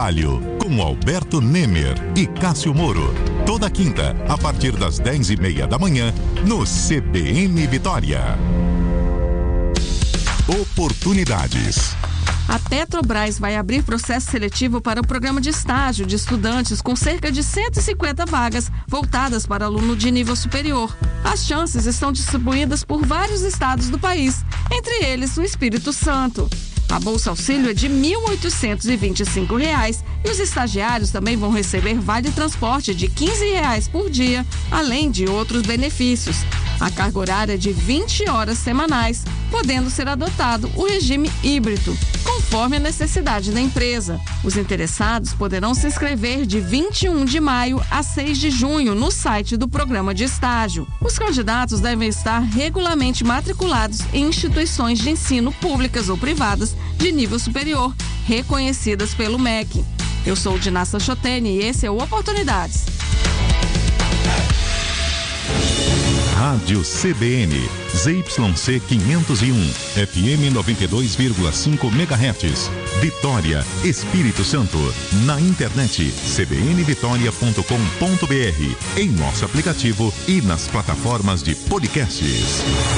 Trabalho, com Alberto Nemer e Cássio Moro. Toda quinta, a partir das 10h30 da manhã, no CBN Vitória. Oportunidades. A Petrobras vai abrir processo seletivo para o programa de estágio de estudantes com cerca de 150 vagas voltadas para aluno de nível superior. As chances estão distribuídas por vários estados do país, entre eles o Espírito Santo. A Bolsa Auxílio é de R$ 1.825 e os estagiários também vão receber vale transporte de R$ 15 por dia, além de outros benefícios. A carga horária é de 20 horas semanais, podendo ser adotado o regime híbrido, conforme a necessidade da empresa. Os interessados poderão se inscrever de 21 de maio a 6 de junho no site do programa de estágio. Os candidatos devem estar regularmente matriculados em instituições de ensino públicas ou privadas de nível superior, reconhecidas pelo MEC. Eu sou Dinassa Chotene e esse é o Oportunidades. Rádio CBN, ZYC 501, FM 92,5 MHz, Vitória, Espírito Santo. Na internet, cbnvitoria.com.br, em nosso aplicativo e nas plataformas de podcasts.